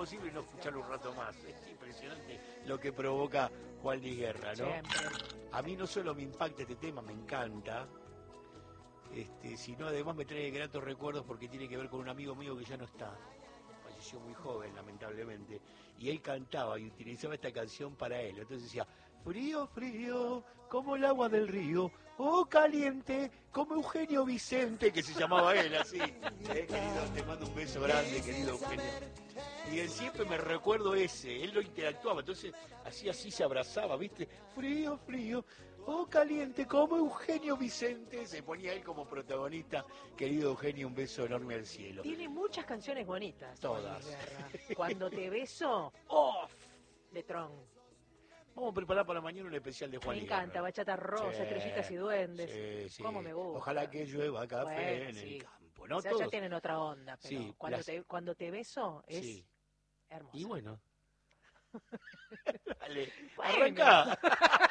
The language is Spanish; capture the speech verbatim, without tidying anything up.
imposible no escucharlo un rato más. Es impresionante lo que provoca Juan Luis Guerra, ¿no? Siempre. A mí no solo me impacta este tema, me encanta, este, sino además me trae gratos recuerdos porque tiene que ver con un amigo mío que ya no está. Falleció muy joven, lamentablemente, y él cantaba y utilizaba esta canción para él. Entonces decía, frío, frío, como el agua del río, oh, caliente, como Eugenio Vicente, que se llamaba él, así. Eh, querido, te mando un beso grande, querido Eugenio. Y él siempre me recuerdo ese, él lo interactuaba, entonces así, así se abrazaba, ¿viste? Frío, frío, oh, caliente, como Eugenio Vicente, se ponía él como protagonista. Querido Eugenio, un beso enorme al cielo. Tiene muchas canciones bonitas. Todas. Juan Luis Guerra. Cuando te beso, off, de Tron. Vamos a preparar para mañana un especial de Juan Me Luis encanta, Guerra. Bachata Rosa, Sí, Estrellitas y Duendes. Sí, sí. Cómo me gusta. Ojalá que llueva café Bueno, en sí. el campo, ¿no? O sea, ya Todos. tienen otra onda, pero Sí, cuando, las- te, cuando te beso es Sí. hermoso. Y bueno. Dale, Bueno. arranca.